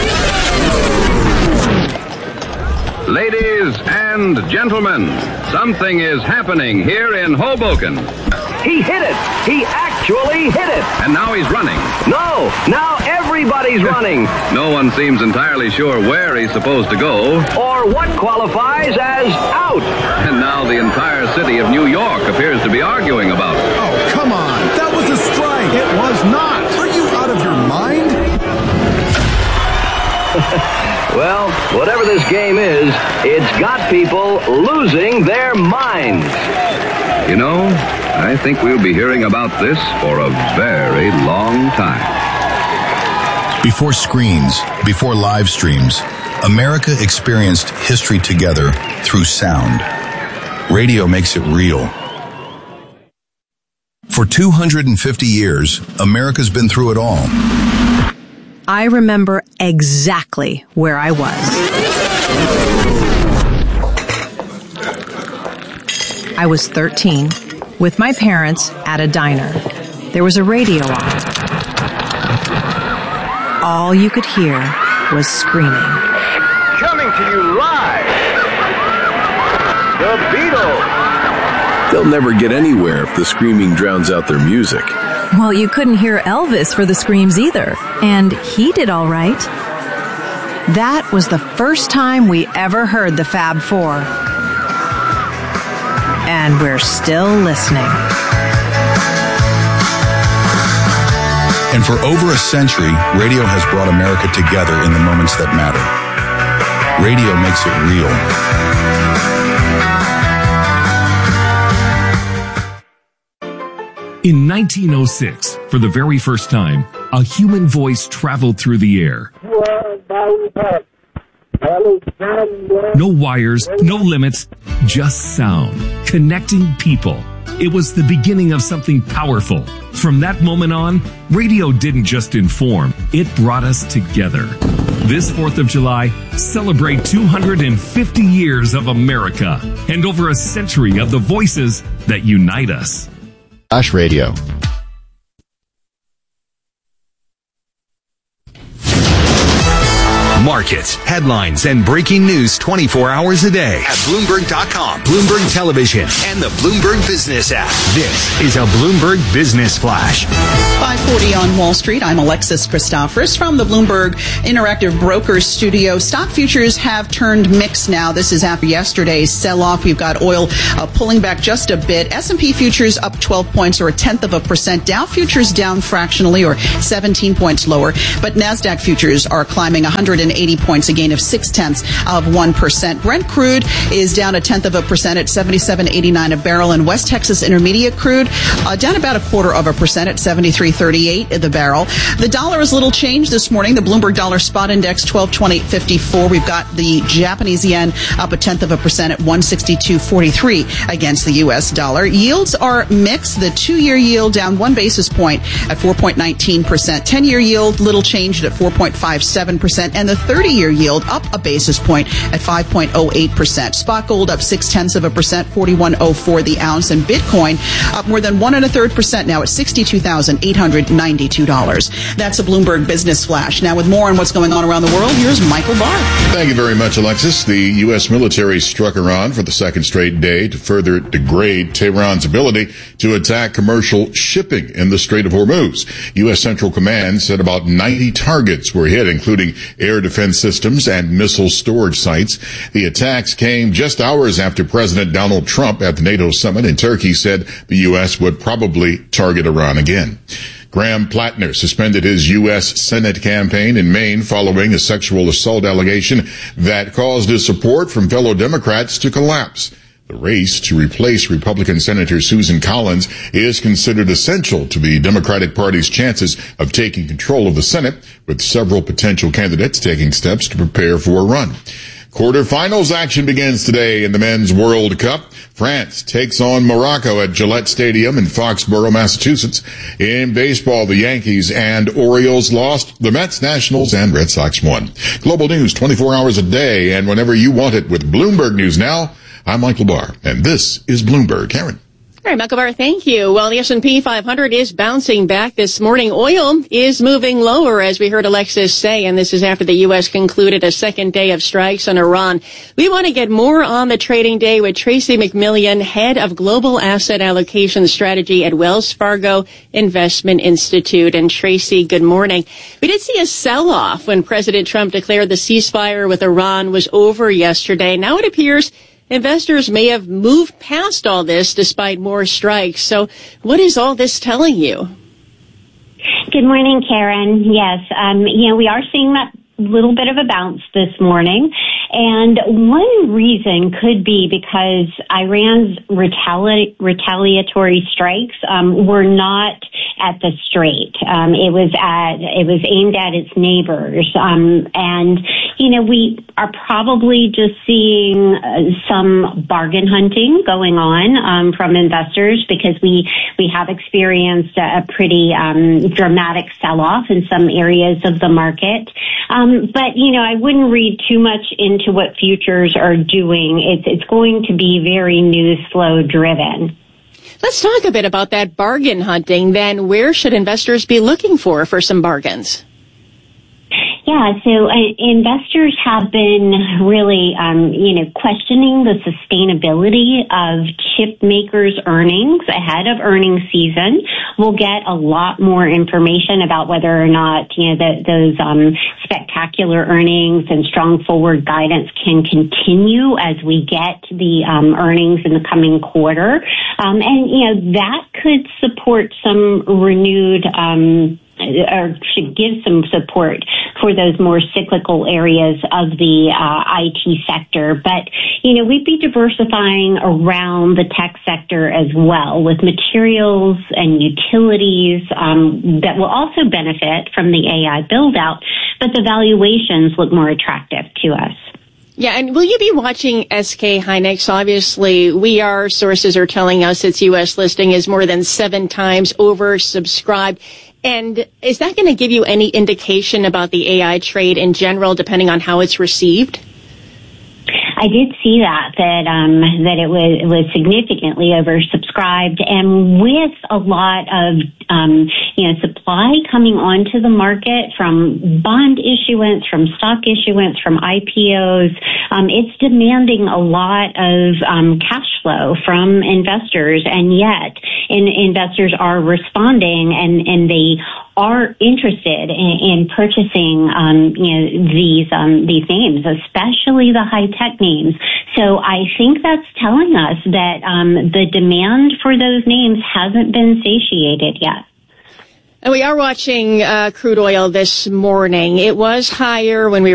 Ladies and gentlemen, something is happening here in Hoboken. He hit it! He actually hit it! And now he's running. No! Now everybody's running! No one seems entirely sure where he's supposed to go. Or what qualifies as out! And now the entire city of New York appears to be arguing about it. Oh, come on! That was a strike! It was not! Are you out of your mind? Well, whatever this game is, it's got people losing their minds. You know, I think we'll be hearing about this for a very long time. Before screens, before live streams, America experienced history together through sound. Radio makes it real. For 250 years, America's been through it all. I remember exactly where I was. I was 13 with my parents at a diner. There was a radio on. All you could hear was screaming. Coming to you live, the Beatles. They'll never get anywhere if the screaming drowns out their music. Well, you couldn't hear Elvis for the screams either, and he did all right. That was the first time we ever heard the Fab Four. And we're still listening. And for over a century, radio has brought America together in the moments that matter. Radio makes it real. In 1906, for the very first time, a human voice traveled through the air. No wires, no limits, just sound, connecting people. It was the beginning of something powerful. From that moment on, radio didn't just inform, it brought us together. This 4th of July, celebrate 250 years of America and over a century of the voices that unite us. Radio. Markets, headlines, and breaking news 24 hours a day at Bloomberg.com, Bloomberg Television, and the Bloomberg Business app. This is a Bloomberg Business Flash. 5:40 on Wall Street. I'm Alexis Christoforous from the Bloomberg Interactive Brokers studio. Stock futures have turned mixed now. This is after yesterday's sell-off. We've got oil pulling back just a bit. S&P futures up 12 points or 0.1%. Dow futures down fractionally or 17 points lower. But NASDAQ futures are climbing 180 points, a gain of 0.6%. Brent crude is down 0.1% at $77.89 a barrel, and West Texas Intermediate crude down about 0.25% at $73.38 the barrel. The dollar is little changed this morning. The Bloomberg Dollar Spot Index 1228.54. We've got the Japanese yen up 0.1% at 162.43 against the U.S. dollar. Yields are mixed. The 2-year yield down 1 basis point at 4.19%. 10-year yield little changed at 4.57%, and the 30-year yield up a basis point at 5.08%. Spot gold up 0.6%, 41.04 the ounce, and Bitcoin up more than 1.33% now at $62,892. That's a Bloomberg Business Flash. Now with more on what's going on around the world, here's Michael Barr. Thank you very much, Alexis. The U.S. military struck Iran for the second straight day to further degrade Tehran's ability to attack commercial shipping in the Strait of Hormuz. U.S. Central Command said about 90 targets were hit, including air defense systems and missile storage sites. The attacks came just hours after President Donald Trump at the NATO summit in Turkey said the U.S. would probably target Iran again. Graham Plattner suspended his U.S. Senate campaign in Maine following a sexual assault allegation that caused his support from fellow Democrats to collapse. The race to replace Republican Senator Susan Collins is considered essential to the Democratic Party's chances of taking control of the Senate, with several potential candidates taking steps to prepare for a run. Quarterfinals action begins today in the Men's World Cup. France takes on Morocco at Gillette Stadium in Foxborough, Massachusetts. In baseball, the Yankees and Orioles lost. The Mets, Nationals, and Red Sox won. Global news 24 hours a day and whenever you want it with Bloomberg News Now. I'm Michael Barr, and this is Bloomberg. Karen. All right, Michael Barr, thank you. Well, the S&P 500 is bouncing back this morning. Oil is moving lower, as we heard Alexis say, and this is after the U.S. concluded a second day of strikes on Iran. We want to get more on the trading day with Tracy McMillian, head of Global Asset Allocation Strategy at Wells Fargo Investment Institute. And Tracy, good morning. We did see a sell-off when President Trump declared the ceasefire with Iran was over yesterday. Now it appears investors may have moved past all this despite more strikes. So what is all this telling you? Good morning, Karen. Yes, we are seeing that little bit of a bounce this morning. And one reason could be because Iran's retaliatory strikes were not at the Strait. It was aimed at its neighbors. We are probably just seeing some bargain hunting going on from investors because we have experienced a pretty dramatic sell-off in some areas of the market. But I wouldn't read too much into what futures are doing. It's going to be very news flow driven. Let's talk a bit about that bargain hunting then. Where should investors be looking for some bargains? Yeah, so investors have been really, questioning the sustainability of chip makers' earnings ahead of earnings season. We'll get a lot more information about whether or not, those spectacular earnings and strong forward guidance can continue as we get the earnings in the coming quarter. That could support some renewed or should give some support for those more cyclical areas of the IT sector. But, we'd be diversifying around the tech sector as well, with materials and utilities that will also benefit from the AI build-out, but the valuations look more attractive to us. Yeah, and will you be watching SK Hynix? Obviously, sources are telling us its U.S. listing is more than 7 times oversubscribed. And is that going to give you any indication about the AI trade in general, depending on how it's received? I did see that it was significantly oversubscribed, and with a lot of supply coming onto the market from bond issuance, from stock issuance, from IPOs, it's demanding a lot of cash flow from investors, and yet investors are responding, and they are interested in purchasing these names, especially the high tech names. So I think that's telling us that the demand for those names hasn't been satiated yet. And we are watching crude oil this morning. It was higher when we